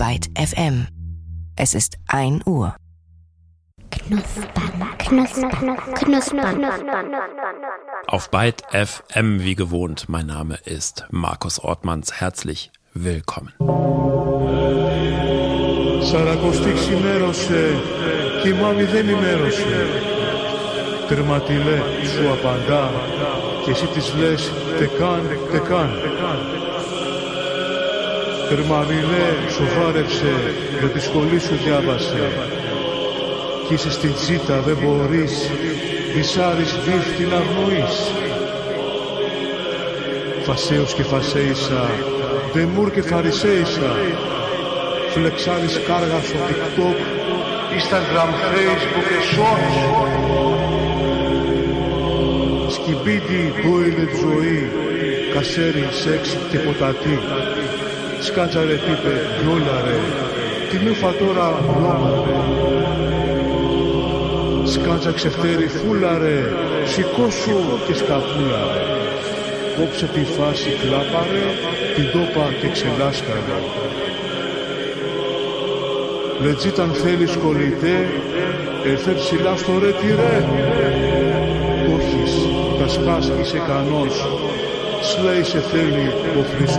Byte FM. Es ist 1 Uhr. Knuspern. Auf Byte FM wie gewohnt. Mein Name ist Markus Ortmanns. Herzlich willkommen. Σαρακοστή ξημέρωσε, κι η μάμη δεν ημέρωσε. Τερματιλέ σου απαντά, και εσύ της λες τεκάν. Τερματιλέ σοβάρεψε, για τη σχολή σου διάβασε. Κι είσαι στην τσίτα, δεν μπορείς, βυσάρις βίφ την αγνοείς. Φασέος και φασέισα, δεμούρ και φαρισέισα. Φλεξάρεις κάργα στο TikTok, Instagram, Facebook και Shorts. Σκυμπίτι, toilet ζωή, κασέρι, σεξ και ποτατή. Σκάτσα ρε τύπε, γιόλα ρε, τι νούφα τώρα λόμα ρε. Σκάτσα ξεφτέρι φούλα ρε, σηκώσου και σκαπούλα ρε. Κόψε τη φάση κλάπα ρε, την τόπα και ξελάσκα ρε. Λετζίτ αν θέλεις κολλητέ, έρθε ψηλά στο ρε τι ρε. Κόχεις, τα σπάς είσαι ικανός, σλέι σε θέλει ο Χριστός.